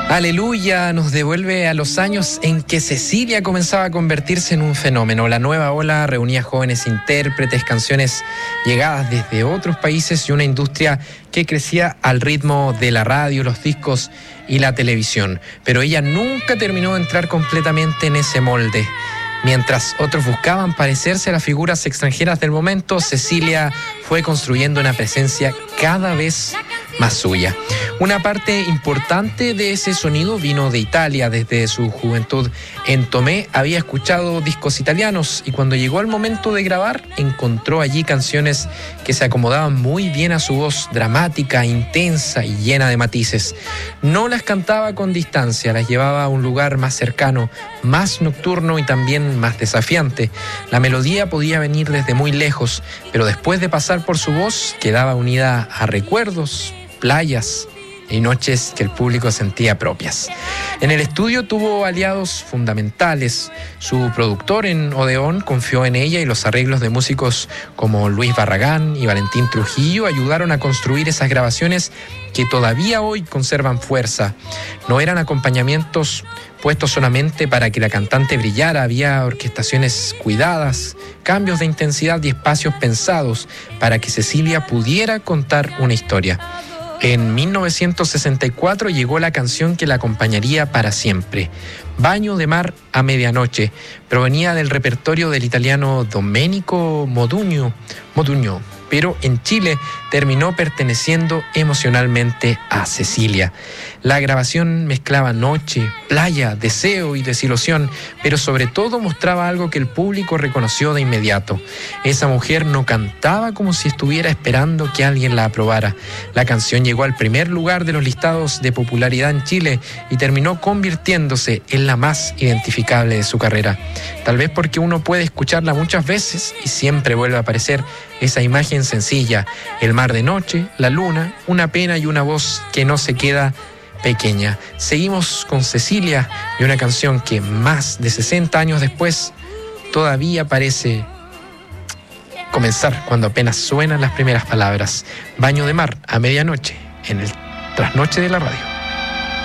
Aleluya nos devuelve a los años en que Cecilia comenzaba a convertirse en un fenómeno. La nueva ola reunía jóvenes intérpretes, canciones llegadas desde otros países y una industria que crecía al ritmo de la radio, los discos y la televisión. Pero ella nunca terminó de entrar completamente en ese molde. Mientras otros buscaban parecerse a las figuras extranjeras del momento, Cecilia fue construyendo una presencia cada vez más suya. Una parte importante de ese sonido vino de Italia. Desde su juventud en Tomé había escuchado discos italianos y cuando llegó el momento de grabar encontró allí canciones que se acomodaban muy bien a su voz dramática, intensa y llena de matices. No las cantaba con distancia, las llevaba a un lugar más cercano, más nocturno y también más desafiante. La melodía podía venir desde muy lejos, pero después de pasar por su voz quedaba unida a recuerdos, playas y noches que el público sentía propias. En el estudio tuvo aliados fundamentales. Su productor en Odeón confió en ella y los arreglos de músicos como Luis Barragán y Valentín Trujillo ayudaron a construir esas grabaciones que todavía hoy conservan fuerza. No eran acompañamientos puestos solamente para que la cantante brillara, había orquestaciones cuidadas, cambios de intensidad y espacios pensados para que Cecilia pudiera contar una historia. En 1964 llegó la canción que la acompañaría para siempre. Baño de mar a medianoche. Provenía del repertorio del italiano Domenico Modugno, pero en Chile terminó perteneciendo emocionalmente a Cecilia. La grabación mezclaba noche, playa, deseo y desilusión, pero sobre todo mostraba algo que el público reconoció de inmediato. Esa mujer no cantaba como si estuviera esperando que alguien la aprobara. La canción llegó al primer lugar de los listados de popularidad en Chile y terminó convirtiéndose en la más identificable de su carrera. Tal vez porque uno puede escucharla muchas veces y siempre vuelve a aparecer esa imagen sencilla, el mar de noche, la luna, una pena y una voz que no se queda pequeña. Seguimos con Cecilia y una canción que más de 60 años después todavía parece comenzar cuando apenas suenan las primeras palabras. Baño de mar a medianoche en el trasnoche de la radio.